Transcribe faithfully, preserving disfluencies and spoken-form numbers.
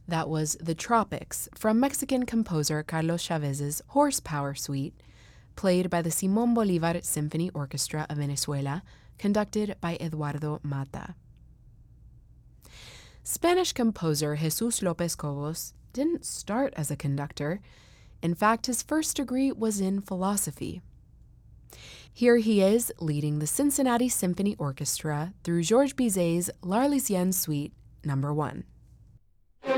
That was The Tropics from Mexican composer Carlos Chavez's Horsepower Suite, played by the Simón Bolívar Symphony Orchestra of Venezuela, conducted by Eduardo Mata. Spanish composer Jesús López Cobos didn't start as a conductor. In fact, his first degree was in philosophy. Here he is leading the Cincinnati Symphony Orchestra through Georges Bizet's L'Arlésienne Suite number one.